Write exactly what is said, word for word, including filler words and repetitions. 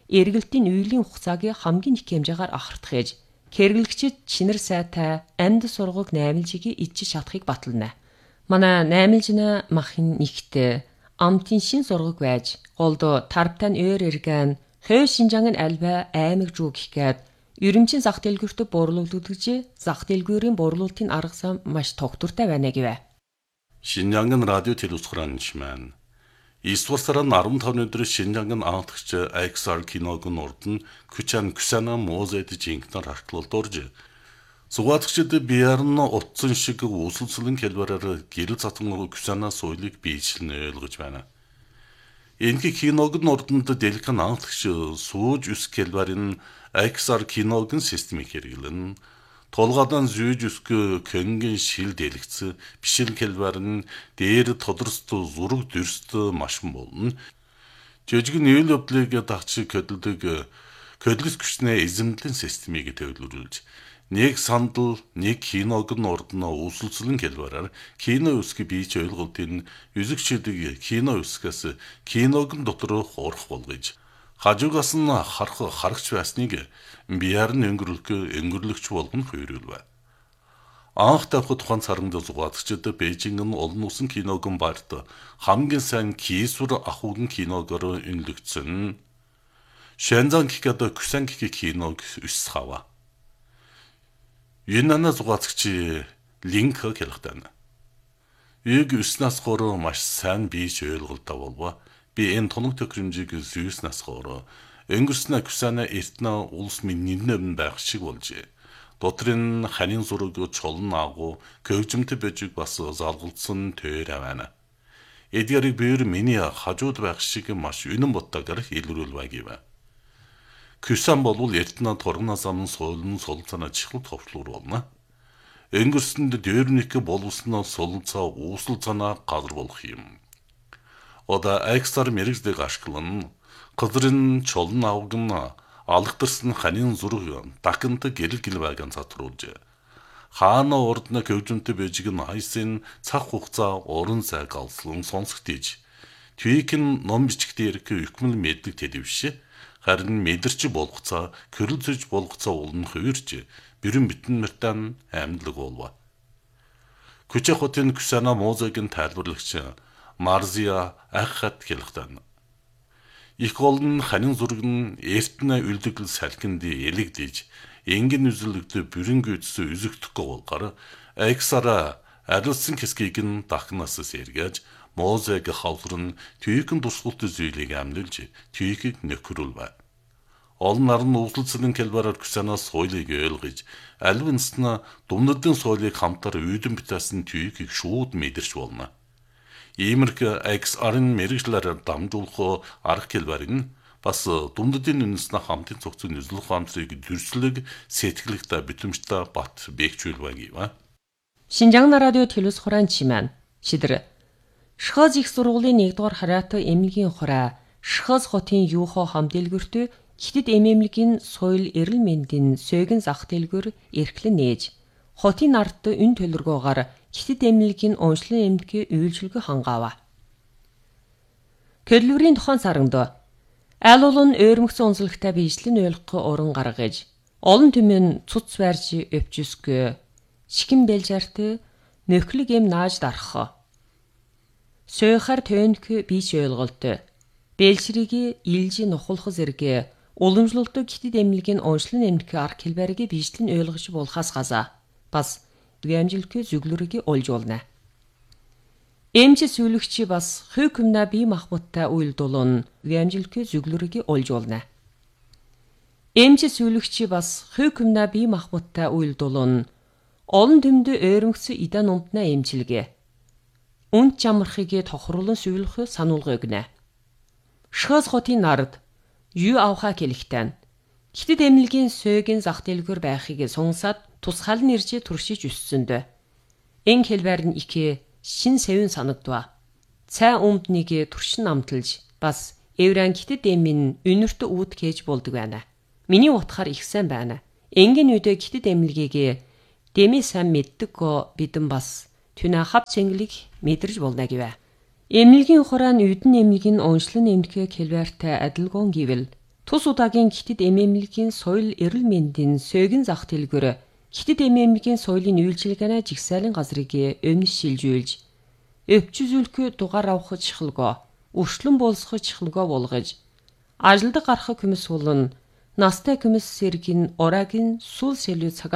эргэлтийн үеийн хугацааг хамгийн их хэмжээгээр ахардах ээж хэрэглэгчид чинэр сайтай амьд сургууг наймалжийг ичиж чадахыг батална. Манай наймалжина махын нэгт амтын шин сургууг байж голдо тарптан өөр эргэн хөө Шинжаангын альба аймаг жүүг гэхэд ерөнхий зах дэлгүүрт борлуулагдж зах дэлгүүрийн борлуулалтын арга зам маш тогтвортой байна гэвэ. Шинжаангын радио телевизхранчман Исвар сарын арван тавны өдөр Шинжаангын анхдагч икс ар киногын урд нь Күчан Күсана музейд жинхэнээр хартлуулд орж зугаатагчид биеарн утсан шиг үүсэлцлэн хэлбэрээр гэрэл затган Күсана соёлыг биечлэн ойлгож байна. Энэ киногын урданд дэлгэн анхдагч сууж үс хэлбэрийн икс ар киногын системийг хэрэглэн толгойдон зүйж үсгө көнгөн шил дэлгэц бишил хэлбэр нь дээр тодорст зураг дүрст машин болно. Жижиг нүүл явдлыг дагч көдөлдөг көдлөс хүчнээ эзэмдлийн системийг төвлөрүүлж нэг сандал нэг киногын урднаа үүсэлцлэн хэлбэрээр кино үсгийг бийч ойлголтын үзэгчдийг кино үсгээс киногын дотор хуурах болгож хажуугаас нь харах харагч байсныг биеар нь өнгөрлөх өнгөрлөгч болгон хувирлав. Анх давхад тухайн царанд зугаатагчид Бээжингийн олон улсын киногын барьд хамгийн сайн кийсвэр ахуйн киногоор үнэлэгдсэн. Шэнзан кикад Күсэн кики киног өс хава. Юнана зугаатагч линк хэлэхтэн. Ийг өснас гоор маш сайн бийж ойлголтоо болов. Би энэ тоног төхөөрөмжийг зүйснээс гоор өнгөрснө Күсана эртнэ улс миннэн байх шиг болжээ. Дотрын ханийн зураг чолн агуу көвжмөд бэжиг бас залгалцсан тээр авана. Эдгэрийг бээр миний хажууд байх шиг маш үнэн боттойгоор илрүүлвэ гэв. Күсэн болвол эртнэ торгоноос амн соолн солилцаана чихл товчлуур болно. Өнгөрсөнд дээрник боловсноо солилцаа уусал цанаа газар болох юм. Ода икс ар мэрэгждэг ашиглан кызрын чолн авгын алгтарсан ханийн зураг дакант гэрэл гэл байгаан цатруулж хаана урдна көвжмөд бэжиг нь хайсын цаг хугацаа уран зайг алслан сонсогдож твикэн ном бичгтэр ихмэл мэддэг телевиш харин мэдэрч болгоцоо körөлцөж болгоцоо улн хувирч бүрэн битэн мартан амьдлаг болов. Күчэхотын Күсана музейгийн тайлбарлагч Марзия аххат хэлэхтэн. Их олон ханин зураг нь эртнэ үлдэгл салхинд элэгдэж энгийн үзэлэгдэ бүрэнгүйдс үзэгдэхгүй болгоор икс ар арилсан хэсгийг нь дахнаас сэргээж музейг хаврын түйхэн тусгалт зүйлийг амлилж түйхийг нөхрүүлвэ. Олон нарны өвлөлцлийн хэлбэрээр Күсанаас соёлыг ойлгож альвинсна думнадын соёлыг хамтар үйдэн битээсэн түйхийг шууд мэдэрч болно. Иймэрх икс ар-ын мэрэгжлээр дамжуулах арга хэлбэр нь бас думддын үнэснэ хамтын цогцын үзлэх хамтрыг дүрслэг сэтгэлэгтэй битэмжтэй бат бэкчүүлвэ гэв. Шинжаан радио телевизхранчман шидэр Шхаз их сургуулийн нэгдүгээр хараат эмнэлгийн хураа Шхаз хотын юухо хам дэлгүүрт хитэд эмэмлэгийн соёл эрэл мэндийн сөөгөн зах дэлгүүр эрхлэн нээж хотын ард өн төлөргөөгөр хитэд эмнэлгийн онцлон эмнэлгийн үйлчилгээ хангаава. Кэрлүүрийн тухайн саранд аль олон өөрмөгсөн онцлогтой биечлэн ойлгох уран гаргаж олон түмэн цуц барьж өвчсгөө шикэн бэлжарт нөхлөг эм нааж дарах. Сөөхөр төнк бийч ойлголт бэлшрийг илж нухулах зэрэг уламжлалт хитэд эмнэлгийн онцлон эмнэлгийн арга хэлбэрийг биечлэн ойлгож болохоос газа бас амжилтгүй зүглөрийг олж болно. Эмч сүлэгчи бас хөөкмна бие махбодтай уйлдулун амжилтгүй зүглөрийг олж болно. Эмч сүлэгчи бас хөөкмна бие махбодтай уйлдулун олон төмд өөрмөгсөн идан умтна эмчилгээ. Үнд чамрахыг тохируулан сүйлэх сануулга өгнө. Шхаз хотын нард юу авахаа хэлэхтэн хитэд эмнэлгийн сөөгэн зах дэлгүүр байхыг сонсоод тусгаал нь ирж туршиж өссөнд. Эн хэлбэр нь их шин сэвэн санагдва. Цай өмднийг туршин амталж бас эврэн хитэд эмийн үнэрт үүд кэж болдог байна. Миний утгаар их сайн байна. Энгийн үедээ хитэд эмнэлгийг дэми сайн мэддэг бидэн бас түнэ хав цэнгэлийг мэдэрж болно гэвэ. Эмнэлгийн хураа нь үдэн эмнэлгийн онцлон эмнэлгийн хэлбэртэй адилгуун гэвэл Тус удаагийн Хятад эмээмлэгийн соёл эрүүл мэндийн сөөгөн зах дэлгүүр Хятад эмээмлэгийн соёлын үйлчилгээний жигсаалын газрыг өмнөс шилжүүлж, өвчүзүүлэх дугаар авах чихэлгөө, өршлөн болсох чихэлгөө болгож, ажилд гарах хүмүүс болон настай хүмүүс сэргин ураагийн сүүл сэлүү цаг